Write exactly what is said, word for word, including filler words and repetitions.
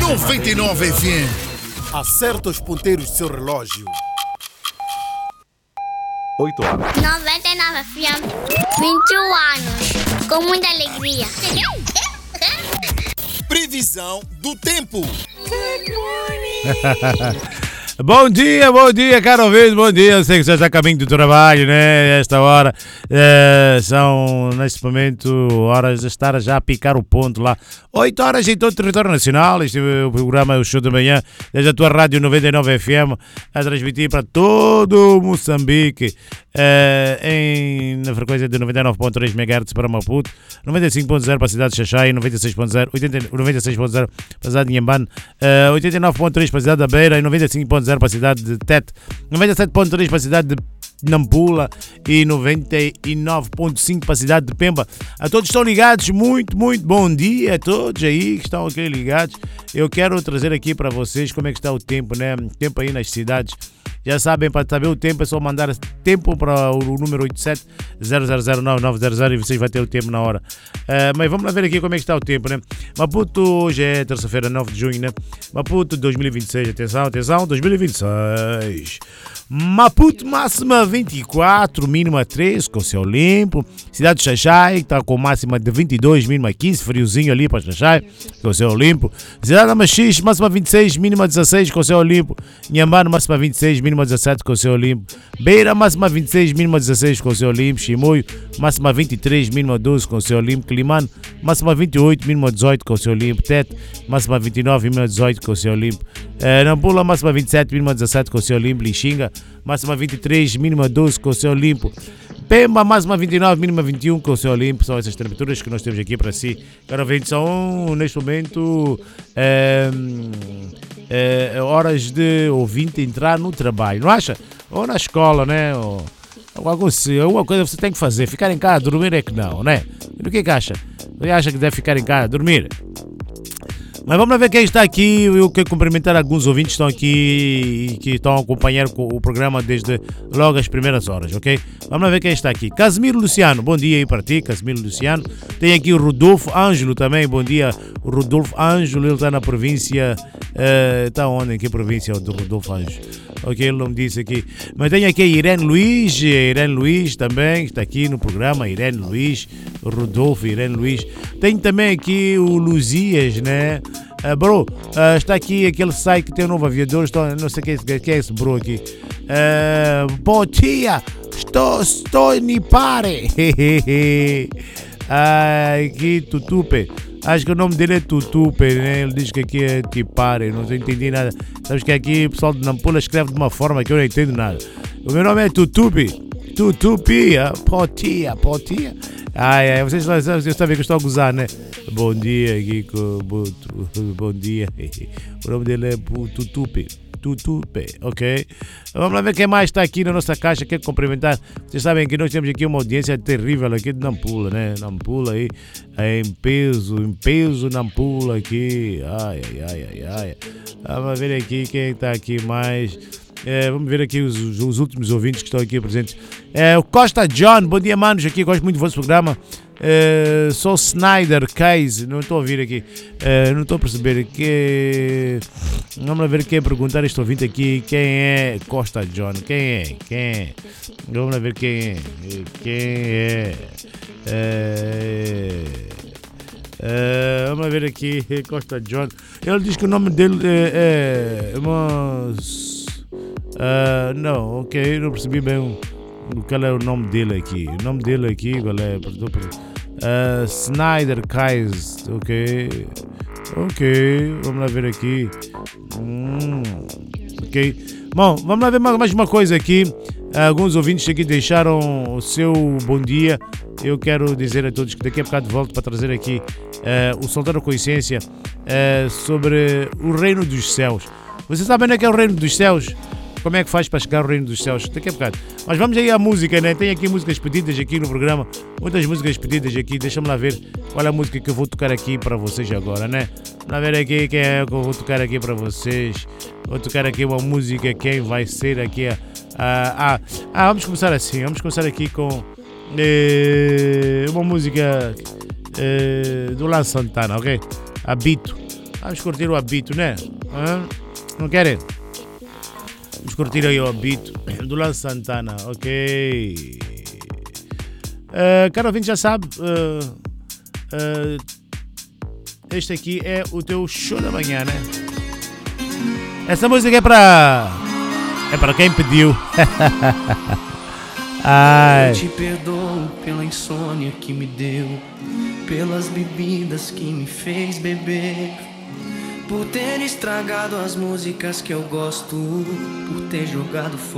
noventa e nove F M. Acerta os ponteiros do seu relógio. oito horas. noventa e nove F M, vinte e um anos, com muita alegria. Previsão do tempo. Bom dia, bom dia, caro ouvinte, bom dia. Eu sei que você está a caminho do trabalho, né? Esta hora é, são, neste momento, horas de estar já a picar o ponto lá. oito horas em todo o território nacional. Este é o programa, o Show da Manhã, desde a tua rádio noventa e nove F M, a transmitir para todo Moçambique, é, em, na frequência de noventa e nove ponto três megahertz para Maputo, noventa e cinco ponto zero para a cidade de Xaxai, noventa e seis ponto zero, noventa e seis ponto zero para a cidade de Inhambane, é, oitenta e nove ponto três para a cidade da Beira e noventa e cinco ponto zero para a cidade de Tete, noventa e sete ponto três para a cidade de Nampula e noventa e nove ponto cinco para a cidade de Pemba. A todos estão ligados, muito, muito bom dia a todos aí que estão aqui ligados. Eu quero trazer aqui para vocês como é que está o tempo, né? Tempo aí nas cidades. Já sabem, para saber o tempo é só mandar tempo para o número oito sete zero zero zero nove nove zero zero e vocês vão ter o tempo na hora. Uh, mas vamos lá ver aqui como é que está o tempo, né? Maputo, hoje é terça-feira, nove de junho, né? Maputo dois mil e vinte e seis, atenção, atenção, dois mil e vinte e seis. Maputo, máxima vinte e quatro, mínima treze, com céu limpo. Cidade de Xaxai, está com máxima de vinte e dois, mínima quinze, friozinho ali para Xaxai, com céu limpo. Cidade da Machixe, máxima vinte e seis, mínima dezesseis, com céu limpo. Inhambane, máxima vinte e seis, mínima dezassete, com céu limpo. Beira, máxima vinte e seis, mínima dezesseis, com céu limpo. Chimoio, máxima vinte e três, mínima doze, com céu limpo. Climane, máxima vinte e oito, mínima dezoito, com céu limpo. Tete, máxima vinte e nove, mínima dezoito, com céu limpo. Uh, Nampula, máxima vinte e sete, mínima dezessete, com céu limpo. Lixinga, máxima vinte e três, mínima doze, com céu limpo. Pemba, máxima vinte e nove, mínima vinte e um, com céu limpo. São essas temperaturas que nós temos aqui para si. Caro ouvinte, são neste momento é, é, horas de ouvinte entrar no trabalho, não acha? Ou na escola, né? Ou, ou alguma coisa você tem que fazer. Ficar em casa, dormir é que não, né? E o que é que acha? Você acha que deve ficar em casa, dormir? Mas vamos lá ver quem está aqui. Eu quero cumprimentar alguns ouvintes que estão aqui e que estão a acompanhar o programa desde logo as primeiras horas, ok? Vamos lá ver quem está aqui. Casimiro Luciano, bom dia aí para ti, Casimiro Luciano. Tem aqui o Rodolfo Ângelo também, bom dia, o Rodolfo Ângelo, ele está na província, uh, está onde? Em que província do Rodolfo Ângelo? Ok, ele não me disse aqui. Mas tem aqui a Irene Luiz, a Irene Luiz também, está aqui no programa, Irene Luiz, o Rodolfo, Irene Luiz. Tem também aqui o Luzias, né? Uh, bro, uh, está aqui aquele site que tem um novo aviador, estou, não sei quem é, quem é esse bro aqui. Uh, bom dia, estou, estou ni pare. Ai, que tutupe. Acho que o nome dele é Tutupe, né? Ele diz que aqui é Tipare, não entendi nada. Sabes que aqui o pessoal de Nampula escreve de uma forma que eu não entendo nada. O meu nome é Tutupe. Tutupia, potia, potia. Ai, ai, vocês sabem que eu estou a gozar, né? Bom dia, Kiko. Bom dia. O nome dele é Tutupe. Tutupe, ok? Vamos lá ver quem mais está aqui na nossa caixa. Quero cumprimentar. Vocês sabem que nós temos aqui uma audiência terrível aqui de Nampula, né? Nampula aí, aí em peso, em peso Nampula aqui. Ai, ai, ai, ai, ai. Vamos ver aqui quem está aqui mais. É, vamos ver aqui os, os últimos ouvintes que estão aqui presentes. É, o Costa John, bom dia, manos. Aqui gosto muito do vosso programa. É, sou Snyder Case, não estou a ouvir aqui. É, não estou a perceber que. Vamos lá ver quem é perguntar este ouvinte aqui. Quem é Costa John? Quem é? Quem é? Vamos lá ver quem é. Quem é? É. Uh, vamos ver aqui, Costa John. Ele diz que o nome dele é. é mas. Uh, não, ok, não percebi bem o, qual é o nome dele aqui. O nome dele aqui, qual é? Uh, Snyder Kais, ok. Ok, vamos lá ver aqui. Hum, ok. Bom, vamos lá ver mais, mais uma coisa aqui. Alguns ouvintes aqui deixaram o seu bom dia. Eu quero dizer a todos que daqui a bocado volto para trazer aqui uh, o Solteiro com Essência uh, sobre o Reino dos Céus. Vocês sabem onde é que é o Reino dos Céus? Como é que faz para chegar ao Reino dos Céus? Daqui a bocado. Mas vamos aí à música, né? Tem aqui músicas pedidas aqui no programa. Muitas músicas pedidas aqui. Deixa-me lá ver qual é a música que eu vou tocar aqui para vocês agora, né? Vamos lá ver aqui quem é que eu vou tocar aqui para vocês. Vou tocar aqui uma música. Quem vai ser aqui a... a, a ah, vamos começar assim. Vamos começar aqui com... Eh, uma música eh, do Lan Santana, ok? Habito. Vamos curtir o habito, né? Hã? Não querem? Vamos curtir aí o habito do Lan Santana, ok? Uh, caro ouvinte, já sabe, uh, uh, este aqui é o teu show da manhã, né? Essa música é para é para quem pediu. Ai. Eu te perdoo pela insônia que me deu, pelas bebidas que me fez beber, por ter estragado as músicas que eu gosto, por ter jogado fora